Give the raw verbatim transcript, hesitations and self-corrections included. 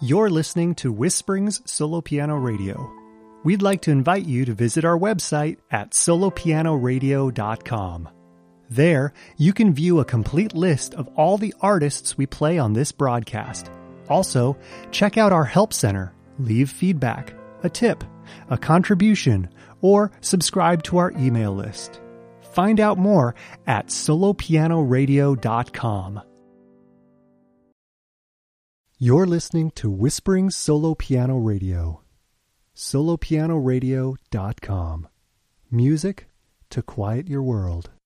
You're listening to Whisperings Solo Piano Radio. We'd like to invite you to visit our website at solo piano radio dot com. There, you can view a complete list of all the artists we play on this broadcast. Also, check out our help center, leave feedback, a tip, a contribution, or subscribe to our email list. Find out more at solo piano radio dot com. You're listening to Whisperings Solo Piano Radio. solo piano radio dot com. Music to quiet your world.